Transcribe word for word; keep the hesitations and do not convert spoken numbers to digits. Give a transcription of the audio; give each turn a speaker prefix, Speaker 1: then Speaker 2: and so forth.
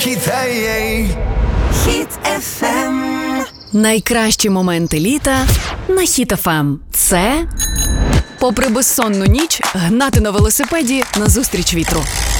Speaker 1: Хіт еф ем.
Speaker 2: Найкращі моменти літа на Хіт еф ем. Це попри безсонну ніч гнати на велосипеді назустріч вітру.